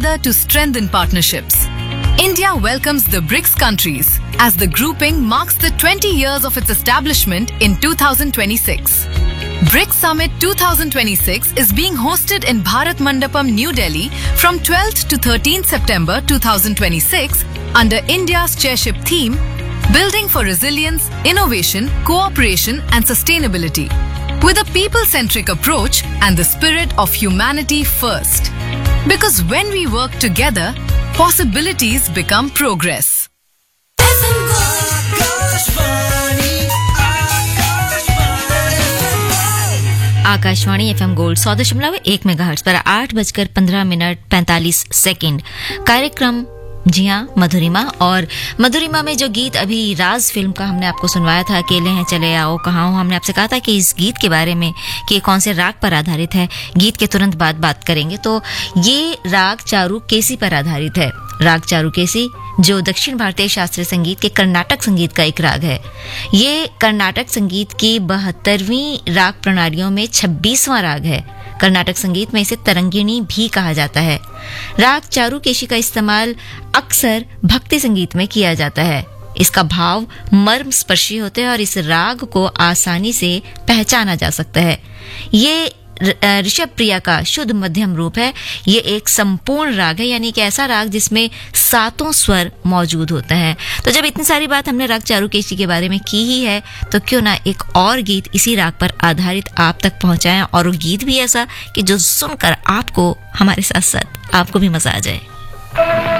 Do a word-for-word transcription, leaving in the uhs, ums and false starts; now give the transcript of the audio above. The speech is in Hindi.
together to strengthen partnerships. India welcomes the BRICS countries as the grouping marks the twenty years of its establishment in two thousand twenty-six. BRICS Summit twenty twenty-six is being hosted in Bharat Mandapam, New Delhi from twelfth to thirteenth September twenty twenty-six under India's chairship theme Building for Resilience, Innovation, Cooperation and Sustainability with a people-centric approach and the spirit of humanity first. Because when we work together, possibilities become progress. Akashvani FM gold सौ दशमलव एक मेगाहर्ट्ज पर आठ बजकर पंद्रह मिनट पैंतालीस सेकंड कार्यक्रम जी हाँ मधुरिमा। और मधुरिमा में जो गीत अभी राज फिल्म का हमने आपको सुनवाया था, अकेले हैं चले आओ कहाँ हो, हमने आपसे कहा था कि इस गीत के बारे में कि कौन से राग पर आधारित है, गीत के तुरंत बाद बात करेंगे। तो ये राग चारुकेसी पर आधारित है। राग चारुकेसी जो दक्षिण भारतीय शास्त्रीय संगीत के कर्नाटक संगीत का एक राग है। ये कर्नाटक संगीत की बहत्तरवीं राग प्रणालियों में छब्बीसवां राग है। कर्नाटक संगीत में इसे तरंगिणी भी कहा जाता है। राग चारुकेशी का इस्तेमाल अक्सर भक्ति संगीत में किया जाता है। इसका भाव मर्म स्पर्शी होते हैं और इस राग को आसानी से पहचाना जा सकता है। ये ऋषभ प्रिया का शुद्ध मध्यम रूप है। ये एक संपूर्ण राग है, यानी कि ऐसा राग जिसमें सातों स्वर मौजूद होते हैं। तो जब इतनी सारी बात हमने राग चारुकेशी के बारे में की ही है, तो क्यों ना एक और गीत इसी राग पर आधारित आप तक पहुंचाएं, और वो गीत भी ऐसा कि जो सुनकर आपको हमारे साथ साथ आपको भी मजा आ जाए।